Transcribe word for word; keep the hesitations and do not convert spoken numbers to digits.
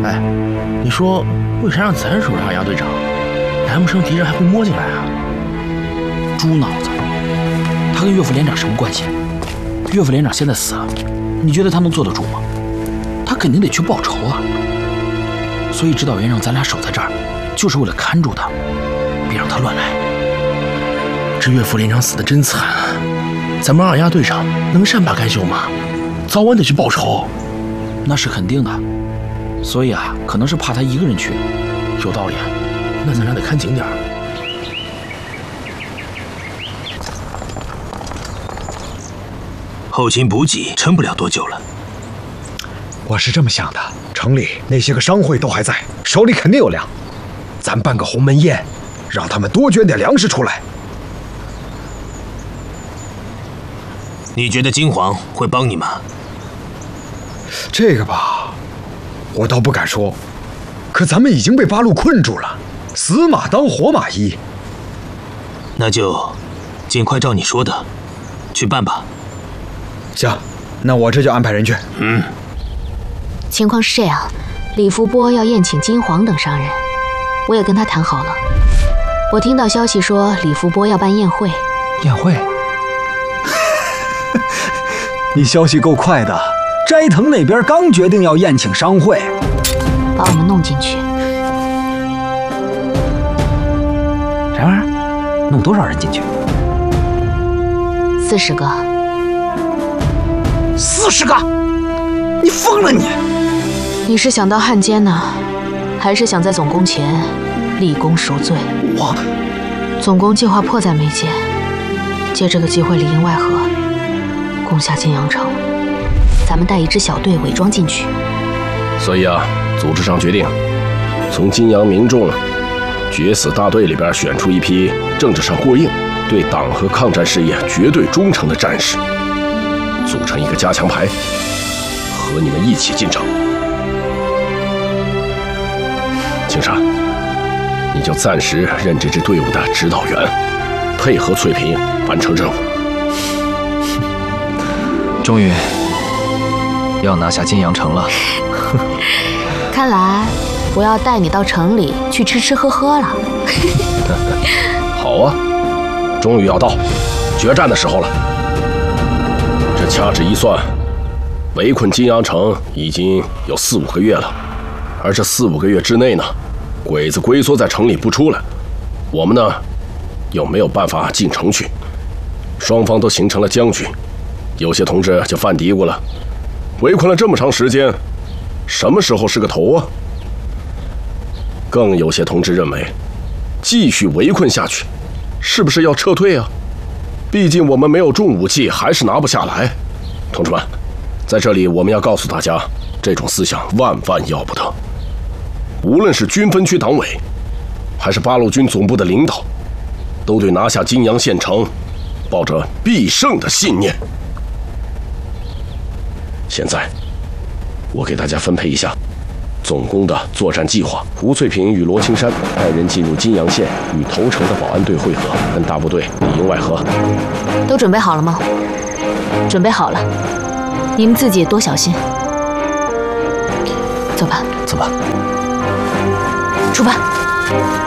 哎，你说为啥让咱手上押队长？难不成敌人还会摸进来啊？ 猪脑子！他跟岳副连长什么关系？岳副连长现在死了，你觉得他能坐得住吗？他肯定得去报仇啊！所以指导员让咱俩守在这儿，就是为了看住他，别让他乱来。 这岳副连长死得真惨啊！咱们二押队长能善罢甘休吗？早晚得去报仇。 那是肯定的。所以啊，可能是怕他一个人去。 有道理，那咱俩得看紧点儿。 后勤补给撑不了多久了。 我是这么想的，城里那些个商会都还在，手里肯定有粮。咱办个鸿门宴，让他们多捐点粮食出来。 你觉得金黄会帮你吗？ 这个吧，我倒不敢说。可咱们已经被八路困住了，死马当活马医。 那就尽快照你说的去办吧。 行，那我这就安排人去。 嗯。 情况是这样，李福波要宴请金黄等商人，我也跟他谈好了。我听到消息说李福波要办宴会。 宴会？ 你消息够快的，斋藤那边刚决定要宴请商会， 把我们弄进去。 啥玩意儿？弄多少人进去？ 四十个。 四十个？你疯了你！ 你是想到汉奸呢，还是想在总攻前立功赎罪？ 我总攻计划迫在眉睫，借这个机会里应外合，攻下金阳城。咱们带一支小队伪装进去。 所以啊，组织上决定，从金阳民众决死大队里边选出一批政治上过硬、对党和抗战事业绝对忠诚的战士，组成一个加强排，和你们一起进城。青山，你就暂时任这支队伍的指导员，配合翠萍完成任务。 终于要拿下金阳城了。 看来我要带你到城里去吃吃喝喝了。 好啊，终于要到决战的时候了。这掐指一算，围困金阳城已经有四五个月了，而这四五个月之内呢，鬼子龟缩在城里不出来，我们呢又没有办法进城去，双方都形成了僵局。有些同志就犯嘀咕了，围困了这么长时间，什么时候是个头啊？更有些同志认为，继续围困下去，是不是要撤退啊？毕竟我们没有重武器，还是拿不下来。同志们，在这里我们要告诉大家，这种思想万万要不得。无论是军分区党委，还是八路军总部的领导，都对拿下金阳县城抱着必胜的信念。现在，我给大家分配一下总攻的作战计划。胡翠萍与罗青山派人进入金阳县，与投诚的保安队会合，跟大部队里应外合。 都准备好了吗？准备好了，你们自己也多小心。走吧， 走吧， 出发。